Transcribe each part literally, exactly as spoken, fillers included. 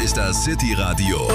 ist das City Radio,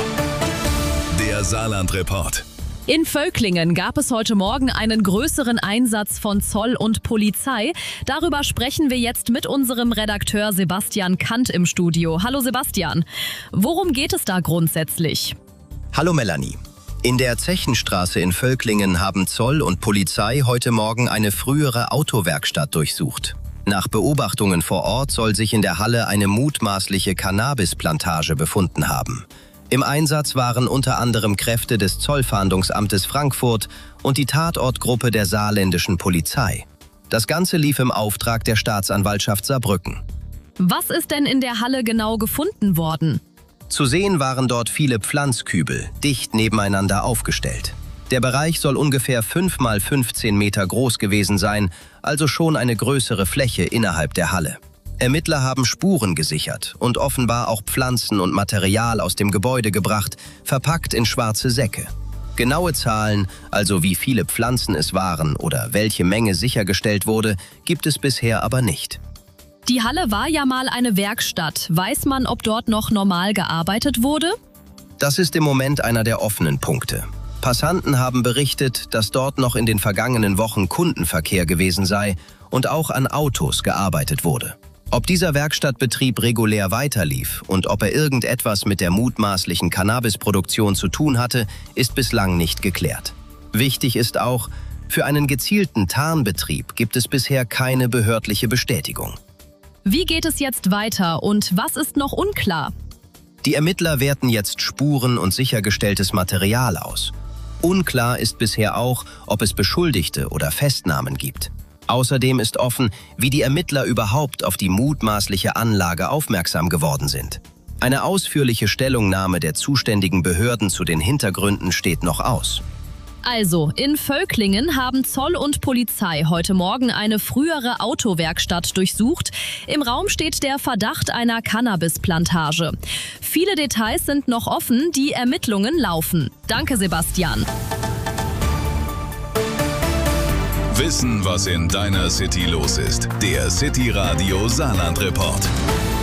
der Saarland-Report. In Völklingen gab es heute Morgen einen größeren Einsatz von Zoll und Polizei. Darüber sprechen wir jetzt mit unserem Redakteur Sebastian Kant im Studio. Hallo Sebastian, worum geht es da grundsätzlich? Hallo Melanie. In der Zechenstraße in Völklingen haben Zoll und Polizei heute Morgen eine frühere Autowerkstatt durchsucht. Nach Beobachtungen vor Ort soll sich in der Halle eine mutmaßliche Cannabisplantage befunden haben. Im Einsatz waren unter anderem Kräfte des Zollfahndungsamtes Frankfurt und die Tatortgruppe der saarländischen Polizei. Das Ganze lief im Auftrag der Staatsanwaltschaft Saarbrücken. Was ist denn in der Halle genau gefunden worden? Zu sehen waren dort viele Pflanzkübel, dicht nebeneinander aufgestellt. Der Bereich soll ungefähr fünf mal fünfzehn Meter groß gewesen sein, also schon eine größere Fläche innerhalb der Halle. Ermittler haben Spuren gesichert und offenbar auch Pflanzen und Material aus dem Gebäude gebracht, verpackt in schwarze Säcke. Genaue Zahlen, also wie viele Pflanzen es waren oder welche Menge sichergestellt wurde, gibt es bisher aber nicht. Die Halle war ja mal eine Werkstatt. Weiß man, ob dort noch normal gearbeitet wurde? Das ist im Moment einer der offenen Punkte. Passanten haben berichtet, dass dort noch in den vergangenen Wochen Kundenverkehr gewesen sei und auch an Autos gearbeitet wurde. Ob dieser Werkstattbetrieb regulär weiterlief und ob er irgendetwas mit der mutmaßlichen Cannabisproduktion zu tun hatte, ist bislang nicht geklärt. Wichtig ist auch, für einen gezielten Tarnbetrieb gibt es bisher keine behördliche Bestätigung. Wie geht es jetzt weiter und was ist noch unklar? Die Ermittler werten jetzt Spuren und sichergestelltes Material aus. Unklar ist bisher auch, ob es Beschuldigte oder Festnahmen gibt. Außerdem ist offen, wie die Ermittler überhaupt auf die mutmaßliche Anlage aufmerksam geworden sind. Eine ausführliche Stellungnahme der zuständigen Behörden zu den Hintergründen steht noch aus. Also, in Völklingen haben Zoll und Polizei heute Morgen eine frühere Autowerkstatt durchsucht. Im Raum steht der Verdacht einer Cannabisplantage. Viele Details sind noch offen, die Ermittlungen laufen. Danke, Sebastian. Wissen, was in deiner City los ist. Der City Radio Saarland-Report.